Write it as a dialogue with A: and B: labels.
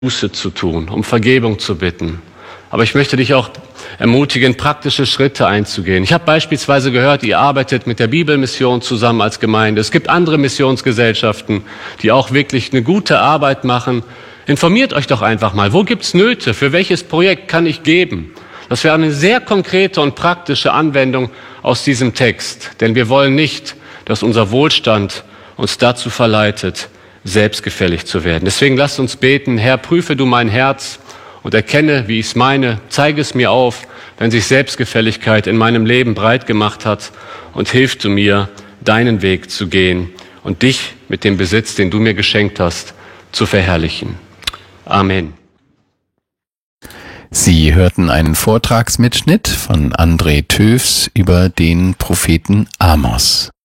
A: Buße zu tun, um Vergebung zu bitten. Aber ich möchte dich auch ermutigen, praktische Schritte einzugehen. Ich habe beispielsweise gehört, ihr arbeitet mit der Bibelmission zusammen als Gemeinde. Es gibt andere Missionsgesellschaften, die auch wirklich eine gute Arbeit machen. Informiert euch doch einfach mal, wo gibt's Nöte? Für welches Projekt kann ich geben? Das wäre eine sehr konkrete und praktische Anwendung aus diesem Text. Denn wir wollen nicht, dass unser Wohlstand uns dazu verleitet, selbstgefällig zu werden. Deswegen lasst uns beten: Herr, prüfe du mein Herz und erkenne, wie ich es meine. Zeige es mir auf, wenn sich Selbstgefälligkeit in meinem Leben breit gemacht hat, und hilf du mir, deinen Weg zu gehen und dich mit dem Besitz, den du mir geschenkt hast, zu verherrlichen. Amen.
B: Sie hörten einen Vortragsmitschnitt von André Töfs über den Propheten Amos.